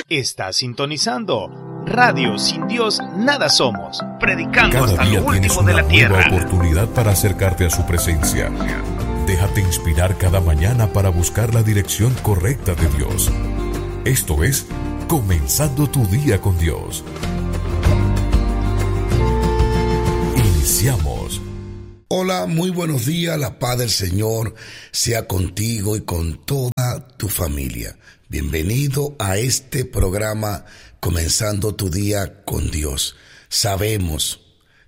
Está sintonizando Radio Sin Dios Nada Somos, predicando Cada hasta día lo último de tienes la una tierra. nueva oportunidad para acercarte a su presencia. Déjate inspirar cada mañana para buscar la dirección correcta de Dios. Esto es Comenzando tu Día con Dios. Iniciamos. Hola, muy buenos días. La paz del Señor sea contigo y con toda tu familia. Bienvenido a este programa Comenzando tu Día con Dios. Sabemos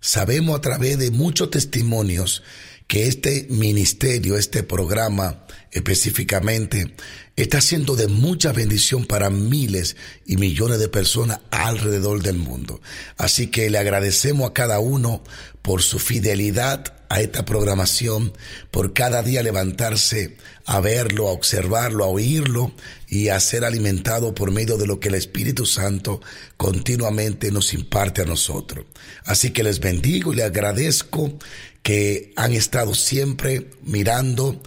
a través de muchos testimonios que este ministerio, este programa específicamente, está siendo de mucha bendición para miles y millones de personas alrededor del mundo. Así que le agradecemos a cada uno por su fidelidad a esta programación, por cada día levantarse a verlo, a observarlo, a oírlo y a ser alimentado por medio de lo que el Espíritu Santo continuamente nos imparte a nosotros. Así que les bendigo y les agradezco que han estado siempre mirando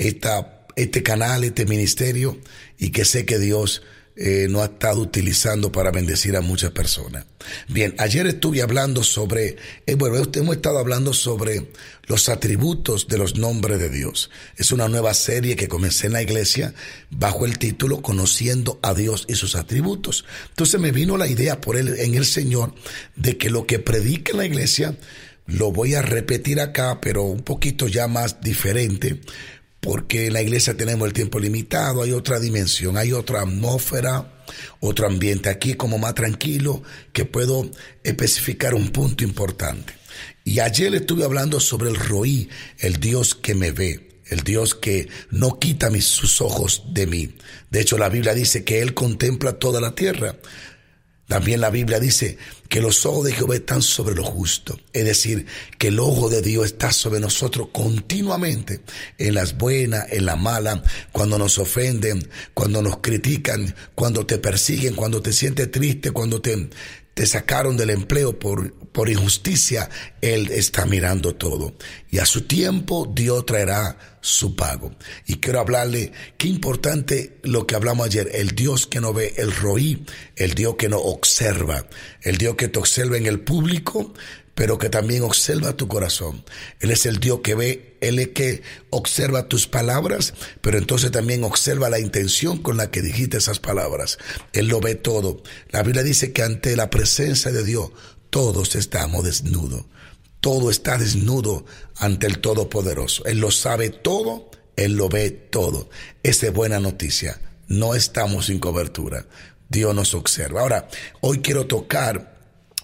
este canal, este ministerio, y que sé que Dios nos ha estado utilizando para bendecir a muchas personas. Bien, ayer estuve hablando sobre, hemos estado hablando sobre los atributos de los nombres de Dios. Es una nueva serie que comencé en la iglesia bajo el título Conociendo a Dios y sus atributos. Entonces me vino la idea en el Señor de que lo que predica en la iglesia lo voy a repetir acá, pero un poquito ya más diferente, porque en la iglesia tenemos el tiempo limitado, hay otra dimensión, hay otra atmósfera, otro ambiente. Aquí como más tranquilo, que puedo especificar un punto importante. Y ayer estuve hablando sobre el Roí, el Dios que me ve, el Dios que no quita sus ojos de mí. De hecho, la Biblia dice que Él contempla toda la tierra. También la Biblia dice que los ojos de Jehová están sobre lo justo. Es decir, que el ojo de Dios está sobre nosotros continuamente, en las buenas, en las malas, cuando nos ofenden, cuando nos critican, cuando te persiguen, cuando te sientes triste, cuando te sacaron del empleo por injusticia. Él está mirando todo. Y a su tiempo Dios traerá su pago. Y quiero hablarle, qué importante lo que hablamos ayer, el Dios que no ve, el Roí, el Dios que no observa, el Dios que te observa en el público, pero que también observa tu corazón. Él es el Dios que ve, Él es que observa tus palabras, pero entonces también observa la intención con la que dijiste esas palabras. Él lo ve todo. La Biblia dice que ante la presencia de Dios todos estamos desnudos. Todo está desnudo ante el Todopoderoso. Él lo sabe todo, Él lo ve todo. Esa es buena noticia. No estamos sin cobertura. Dios nos observa. Ahora, hoy quiero tocar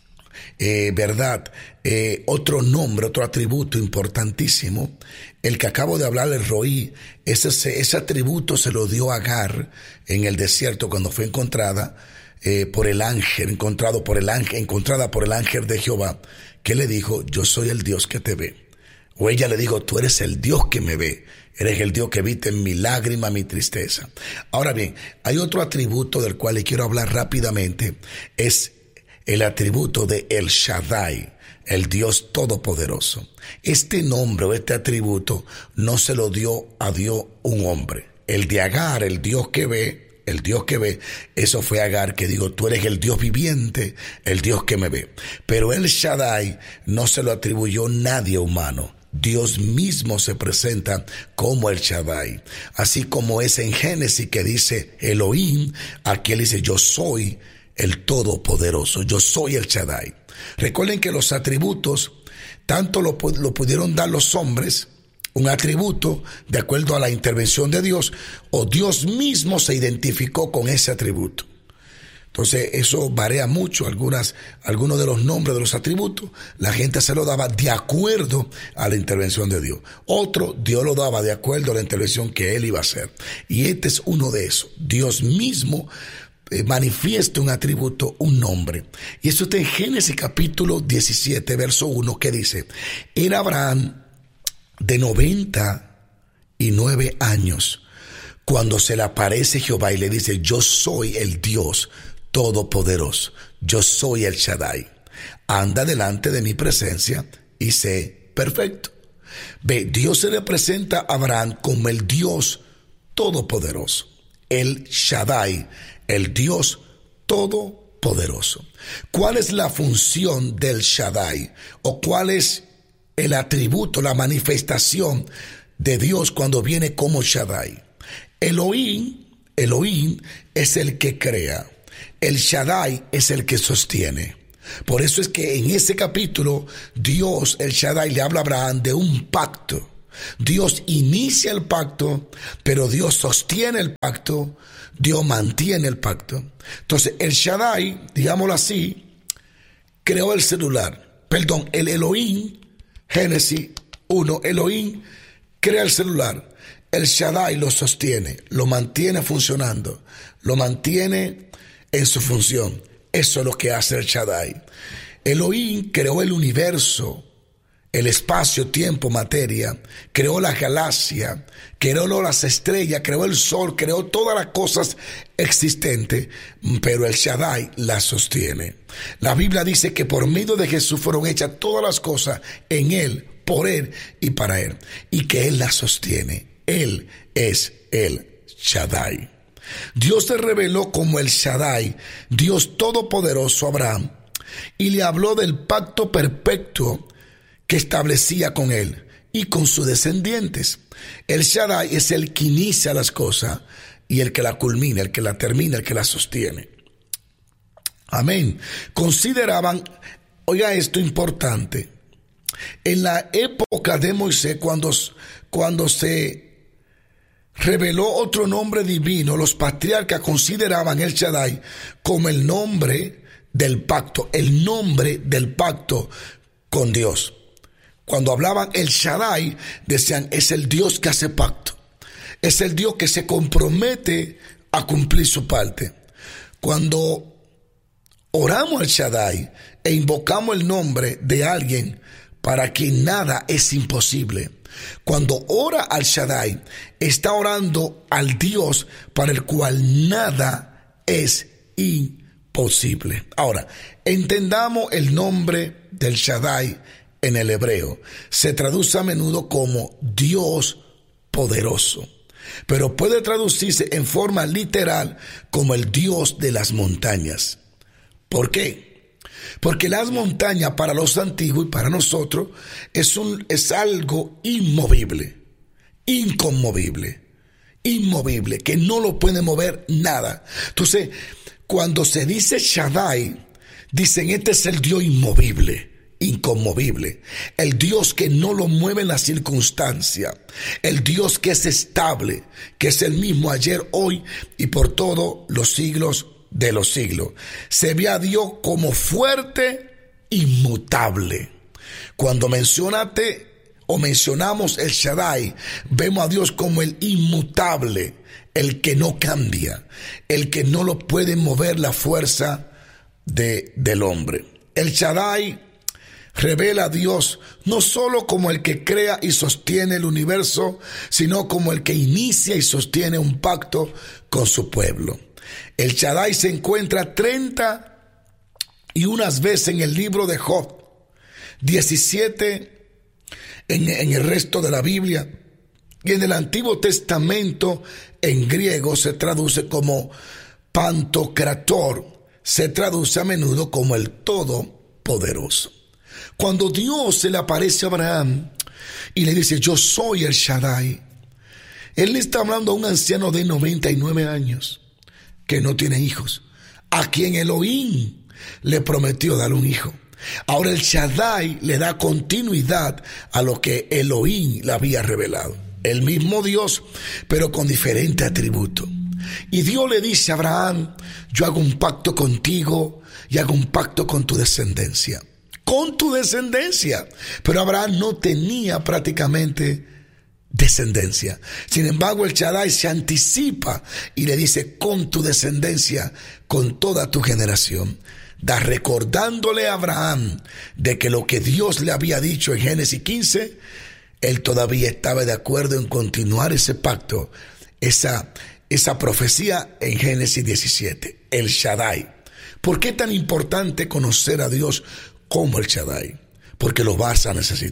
otro nombre, otro atributo importantísimo, el que acabo de hablar, el Roí. Ese atributo se lo dio a Agar en el desierto cuando fue encontrada por el ángel, encontrada por el ángel de Jehová, que le dijo: yo soy el Dios que te ve. O ella le dijo: tú eres el Dios que me ve, eres el Dios que viste en mi lágrima, mi tristeza. Ahora bien, hay otro atributo del cual le quiero hablar rápidamente, es el atributo de El Shaddai, el Dios Todopoderoso. Este nombre o este atributo no se lo dio a Dios un hombre. El de Agar, el Dios que ve, eso fue Agar que dijo: tú eres el Dios viviente, el Dios que me ve. Pero El Shaddai no se lo atribuyó nadie humano. Dios mismo se presenta como El Shaddai. Así como es en Génesis que dice Elohim, aquí él dice: yo soy el Todopoderoso, yo soy El Shaddai. Recuerden que los atributos, tanto lo pudieron dar los hombres, un atributo de acuerdo a la intervención de Dios, o Dios mismo se identificó con ese atributo. Entonces eso varía mucho. Algunos de los nombres de los atributos la gente se lo daba de acuerdo a la intervención de Dios. Otro, Dios lo daba de acuerdo a la intervención que Él iba a hacer. Y este es uno de esos. Dios mismo manifiesta un atributo, un nombre. Y eso está en Génesis capítulo 17, verso 1, que dice: era Abraham de 99 años cuando se le aparece Jehová y le dice: yo soy el Dios Todopoderoso, yo soy El Shaddai, anda delante de mi presencia y sé perfecto. Ve, Dios se le presenta a Abraham como el Dios Todopoderoso, El Shaddai, el Dios todopoderoso. ¿Cuál es la función del Shaddai? ¿O cuál es el atributo, la manifestación de Dios cuando viene como Shaddai? Elohim es el que crea. El Shaddai es el que sostiene. Por eso es que en ese capítulo Dios, el Shaddai, le habla a Abraham de un pacto. Dios inicia el pacto, pero Dios sostiene el pacto, Dios mantiene el pacto. Entonces el Shaddai, digámoslo así, creó el celular. Perdón, el Elohim, Génesis 1, Elohim crea el celular. El Shaddai lo sostiene, lo mantiene funcionando, lo mantiene en su función. Eso es lo que hace el Shaddai. Elohim creó el universo, el espacio, tiempo, materia, creó la galaxia, creó las estrellas, creó el sol, creó todas las cosas existentes, pero el Shaddai las sostiene. La Biblia dice que por medio de Jesús fueron hechas todas las cosas en Él, por Él y para Él, y que Él las sostiene. Él es el Shaddai. Dios se reveló como el Shaddai, Dios todopoderoso a Abraham, y le habló del pacto perpetuo que establecía con él y con sus descendientes. El Shaddai es el que inicia las cosas y el que la culmina, el que la termina, el que la sostiene. Amén. Consideraban, oiga esto importante, en la época de Moisés, cuando se reveló otro nombre divino, los patriarcas consideraban el Shaddai como el nombre del pacto, el nombre del pacto con Dios. Cuando hablaban el Shaddai, decían, es el Dios que hace pacto, es el Dios que se compromete a cumplir su parte. Cuando oramos al Shaddai e invocamos el nombre de alguien para quien nada es imposible, cuando ora al Shaddai, está orando al Dios para el cual nada es imposible. Ahora, entendamos el nombre del Shaddai en el hebreo. Se traduce a menudo como Dios poderoso, pero puede traducirse en forma literal como el Dios de las montañas. ¿Por qué? Porque las montañas para los antiguos y para nosotros es algo inmovible, inconmovible, inmovible, que no lo puede mover nada. Entonces, cuando se dice Shaddai, dicen este es el Dios inmovible, inconmovible, el Dios que no lo mueve en la circunstancia, el Dios que es estable, que es el mismo ayer, hoy y por todos los siglos de los siglos. Se ve a Dios como fuerte, inmutable. Cuando mencionamos el Shaddai, vemos a Dios como el inmutable, el que no cambia, el que no lo puede mover la fuerza del hombre. El Shaddai revela a Dios no solo como el que crea y sostiene el universo, sino como el que inicia y sostiene un pacto con su pueblo. El Shaddai se encuentra 31 veces en el libro de Job, 17 en el resto de la Biblia, y en el Antiguo Testamento en griego se traduce como Pantocrator, se traduce a menudo como el Todopoderoso. Cuando Dios se le aparece a Abraham y le dice, yo soy el Shaddai, Él le está hablando a un anciano de 99 años que no tiene hijos, a quien Elohim le prometió dar un hijo. Ahora el Shaddai le da continuidad a lo que Elohim le había revelado. El mismo Dios, pero con diferente atributo. Y Dios le dice a Abraham, yo hago un pacto contigo y hago un pacto con tu descendencia. Con tu descendencia. Pero Abraham no tenía prácticamente descendencia. Sin embargo, el Shaddai se anticipa y le dice, con tu descendencia, con toda tu generación. Da recordándole a Abraham de que lo que Dios le había dicho en Génesis 15, él todavía estaba de acuerdo en continuar ese pacto, esa profecía en Génesis 17, el Shaddai. ¿Por qué es tan importante conocer a Dios como el Shaddai? Porque lo vas a necesitar.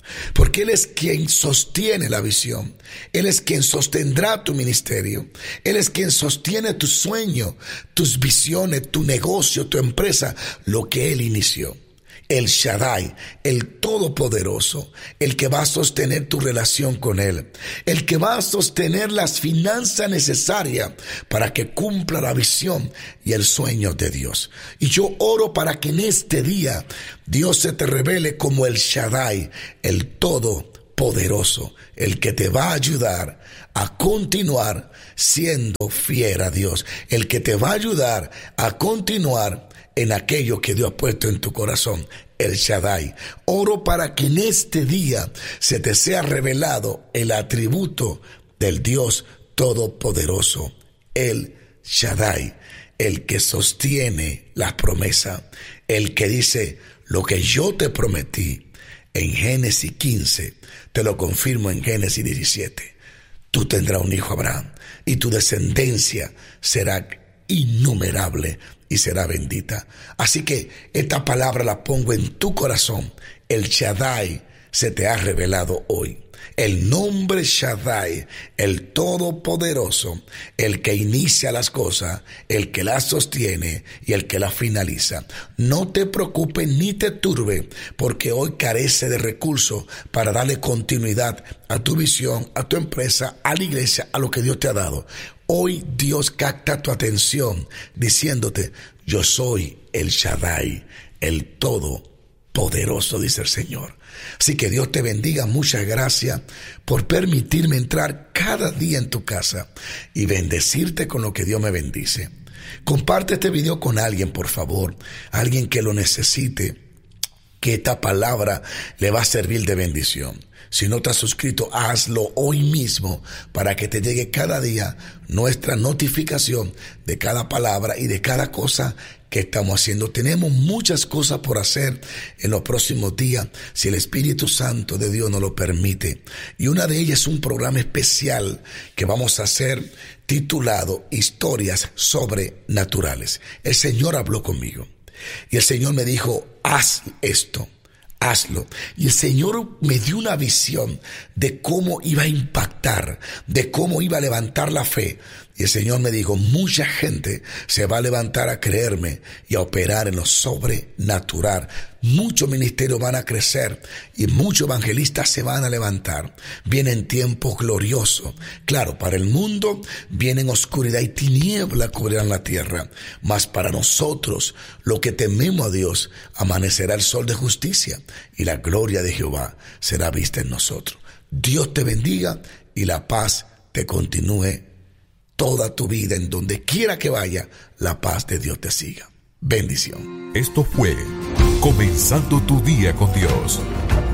porque Él es quien sostiene la visión. Él es quien sostendrá tu ministerio. Él es quien sostiene tu sueño, tus visiones, tu negocio, tu empresa, lo que Él inició. El Shaddai, el Todopoderoso, el que va a sostener tu relación con Él, el que va a sostener las finanzas necesarias para que cumpla la visión y el sueño de Dios. Y yo oro para que en este día Dios se te revele como el Shaddai, el Todopoderoso, el que te va a ayudar a continuar siendo fiel a Dios, el que te va a ayudar a continuar en aquello que Dios ha puesto en tu corazón, el Shaddai. Oro para que en este día se te sea revelado el atributo del Dios Todopoderoso, el Shaddai, el que sostiene las promesas, el que dice: lo que yo te prometí en Génesis 15, te lo confirmo en Génesis 17. Tú tendrás un hijo, Abraham, y tu descendencia será innumerable y será bendita. Así que esta palabra la pongo en tu corazón. El Shaddai se te ha revelado hoy. El nombre Shaddai, el Todopoderoso, el que inicia las cosas, el que las sostiene y el que las finaliza. No te preocupes ni te turbe, porque hoy carece de recursos para darle continuidad a tu visión, a tu empresa, a la iglesia, a lo que Dios te ha dado. Hoy Dios capta tu atención diciéndote: yo soy el Shaddai, el Todopoderoso, dice el Señor. Así que Dios te bendiga. Muchas gracias por permitirme entrar cada día en tu casa y bendecirte con lo que Dios me bendice. Comparte este video con alguien, por favor, alguien que lo necesite, que esta palabra le va a servir de bendición. Si no te has suscrito, hazlo hoy mismo para que te llegue cada día nuestra notificación de cada palabra y de cada cosa que estamos haciendo. Tenemos muchas cosas por hacer en los próximos días, si el Espíritu Santo de Dios nos lo permite. Y una de ellas es un programa especial que vamos a hacer titulado Historias Sobrenaturales. El Señor habló conmigo y el Señor me dijo: haz esto. Hazlo. Y el Señor me dio una visión de cómo iba a impactar, de cómo iba a levantar la fe. Y el Señor me dijo: mucha gente se va a levantar a creerme y a operar en lo sobrenatural. Muchos ministerios van a crecer y muchos evangelistas se van a levantar. Vienen tiempos gloriosos. Claro, para el mundo vienen oscuridad y tiniebla cubrirán la tierra. Mas para nosotros, los que tememos a Dios, amanecerá el sol de justicia y la gloria de Jehová será vista en nosotros. Dios te bendiga y la paz te continúe toda tu vida. En donde quiera que vaya, la paz de Dios te siga. Bendición. Esto fue Comenzando tu Día con Dios.